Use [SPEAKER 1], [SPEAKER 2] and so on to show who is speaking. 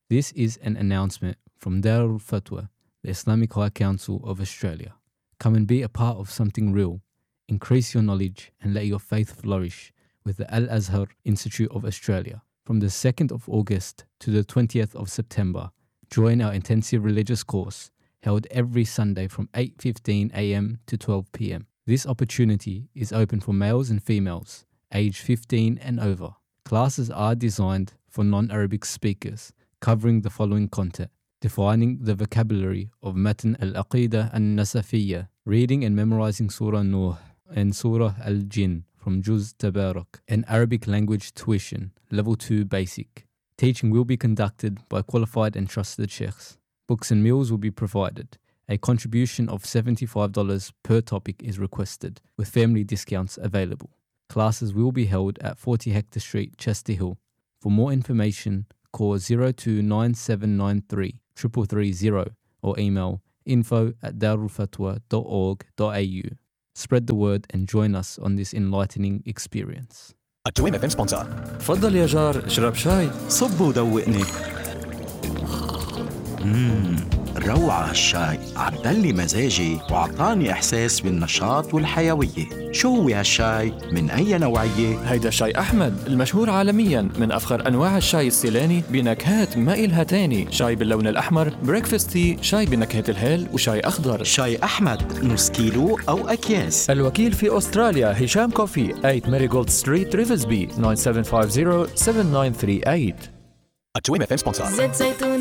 [SPEAKER 1] This is an announcement from Darul Fatwa, the Islamic High Council of Australia. Come and be a part of something real. Increase your knowledge and let your faith flourish with the Al-Azhar Institute of Australia. From the 2nd of August to the 20th of September, join our intensive religious course held every Sunday from 8:15 a.m. to 12 p.m. This opportunity is open for males and females, aged 15 and over. Classes are designed for non-Arabic speakers, covering the following content: defining the vocabulary of Matan al-Aqidah al-Nasafiyya, reading and memorizing Surah Nuh and Surah al-Jinn from Juz Tabarak, and Arabic language tuition, level 2 basic. Teaching will be conducted by qualified and trusted sheikhs. Books and meals will be provided. A contribution of $75 per topic is requested, with family discounts available. Classes will be held at 40 Hector Street, Chester Hill. For more information, call 029793 3330 or email info@darulfatwa.org.au. Spread the word and join us on this enlightening experience.
[SPEAKER 2] التويم FM sponsor.
[SPEAKER 3] تفضل يا جار، اشرب شاي.
[SPEAKER 4] صب ودوقني. روعة هالشاي، عدلي مزاجي وعطاني إحساس بالنشاط والحيوية. شو هو هالشاي؟ من أي نوعية؟
[SPEAKER 3] هيدا شاي أحمد المشهور عالمياً، من أفخر أنواع الشاي السيلاني بنكهات ما إلها تاني. شاي باللون الأحمر، بريكفاست تي، شاي بنكهة الهيل، وشاي أخضر.
[SPEAKER 4] شاي أحمد نص كيلو أو أكياس.
[SPEAKER 3] الوكيل في أستراليا هشام كوفي، 8 ماريغولد ستريت ريفلسبي، 9750 7938.
[SPEAKER 2] التويم FM sponsor.